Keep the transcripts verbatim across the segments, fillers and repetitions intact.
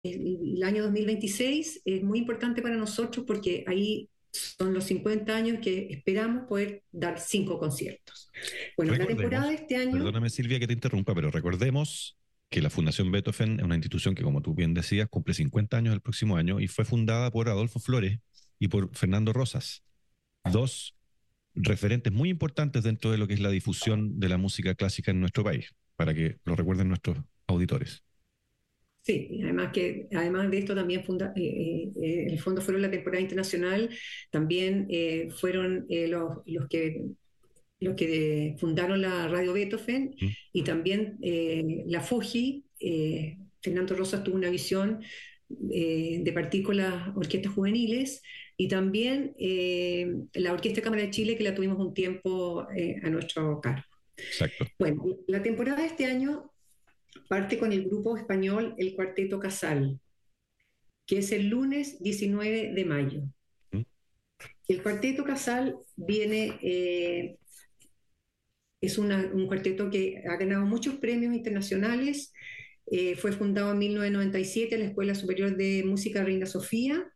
el, el año dos mil veintiséis es muy importante para nosotros porque ahí son los cincuenta años que esperamos poder dar cinco conciertos. Bueno, la temporada de Recordemos, este año, perdóname Silvia que te interrumpa, pero recordemos que la Fundación Beethoven es una institución que, como tú bien decías, cumple cincuenta años el próximo año y fue fundada por Adolfo Flores y por Fernando Rosas, dos referentes muy importantes dentro de lo que es la difusión de la música clásica en nuestro país, para que lo recuerden nuestros auditores. sí, y además que además de esto también funda, eh, eh, eh, el Fondo fueron la temporada internacional, también eh, fueron eh, los, los que los que fundaron la Radio Beethoven ¿Mm? y también eh, la Fuji. Eh, Fernando Rosas tuvo una visión eh, de partir con las orquestas juveniles y también eh, la Orquesta de Cámara de Chile que la tuvimos un tiempo eh, a nuestro cargo. Exacto. Bueno, la temporada de este año parte con el grupo español El Cuarteto Casal, que es el lunes diecinueve de mayo. ¿Mm? El Cuarteto Casal viene eh, es una, un cuarteto que ha ganado muchos premios internacionales. Eh, fue fundado en mil novecientos noventa y siete en la Escuela Superior de Música Reina Sofía.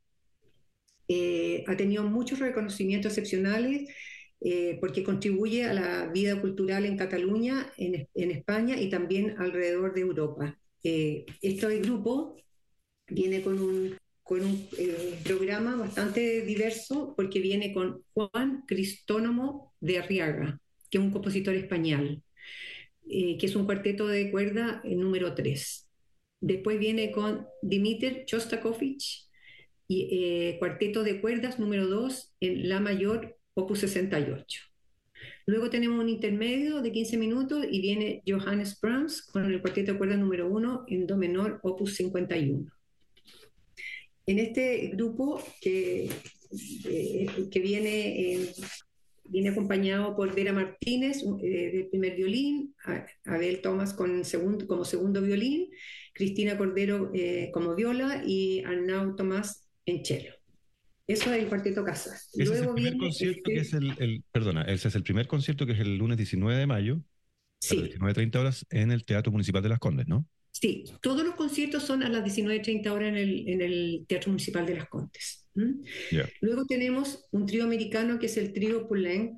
Eh, ha tenido muchos reconocimientos excepcionales eh, porque contribuye a la vida cultural en Cataluña, en, en España y también alrededor de Europa. Eh, este grupo viene con un, con un eh, programa bastante diverso porque viene con Juan Cristónomo de Arriaga, que es un compositor español, eh, que es un cuarteto de cuerda eh, número tres. Después viene con Dmitri Shostakovich, y, eh, cuarteto de cuerdas número dos en La mayor, opus sesenta y ocho. Luego tenemos un intermedio de quince minutos y viene Johannes Brahms con el cuarteto de cuerdas número uno en Do menor, opus cincuenta y uno. En este grupo que, eh, que viene, eh, viene acompañado por Vera Martínez eh, del primer violín, Abel Thomas con segundo, como segundo violín, Cristina Cordero eh, como viola y Arnau Tomás en cello. Eso es el Cuarteto Casas. Ese es el Luego primer viene el... concierto que es el, el, perdona, ese es el primer concierto que es el lunes diecinueve de mayo a las Sí, diecinueve treinta horas en el Teatro Municipal de Las Condes, ¿no? sí, todos los conciertos son a las diecinueve treinta horas en el, en el Teatro Municipal de Las Condes. ¿Mm? Ya. Yeah. Luego tenemos un trío americano que es el trío Poulenc,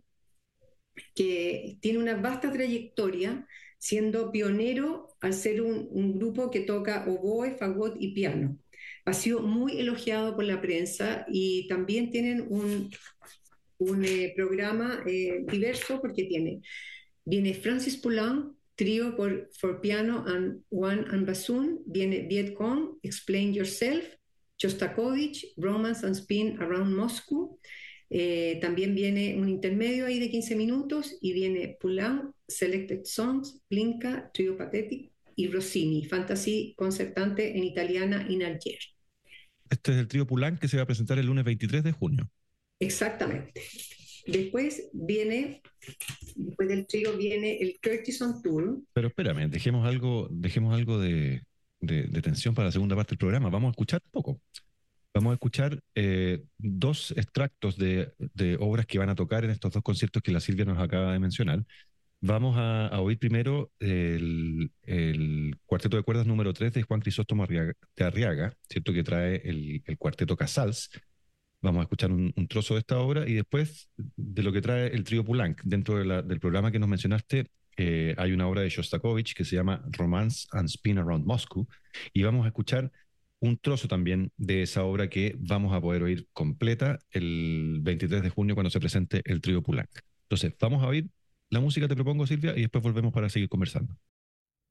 que tiene una vasta trayectoria, siendo pionero al ser un, un grupo que toca oboe, fagot y piano. Ha sido muy elogiado por la prensa y también tienen un, un eh, programa eh, diverso porque tiene, viene Francis Poulenc, trío por for piano and one and bassoon, viene Viet Cong, Explain Yourself, Shostakovich, Romance and Spin Around Moscow. Eh, también viene un intermedio ahí de quince minutos y viene Poulenc, Selected Songs, Plinka, Trio Pathetic y Rossini, Fantasy concertante en italiana in Alger. Este es el trío Poulenc que se va a presentar el lunes veintitrés de junio. Exactamente. Después viene, después del trío viene el Curtison Tour. Pero espérame, dejemos algo, dejemos algo de, de, de tensión para la segunda parte del programa. Vamos a escuchar un poco. Vamos a escuchar eh, dos extractos de, de obras que van a tocar en estos dos conciertos que la Silvia nos acaba de mencionar. Vamos a, a oír primero el, el cuarteto de cuerdas número tres de Juan Crisóstomo Arriaga, de Arriaga, ¿cierto? Que trae el, el cuarteto Casals. Vamos a escuchar un, un trozo de esta obra y después de lo que trae el trío Poulenc. Dentro de la, del programa que nos mencionaste, eh, hay una obra de Shostakovich que se llama Romance and Spin Around Moscow y vamos a escuchar un trozo también de esa obra que vamos a poder oír completa el veintitrés de junio cuando se presente el trío Poulenc. Entonces, vamos a oír la música, te propongo, Silvia, y después volvemos para seguir conversando.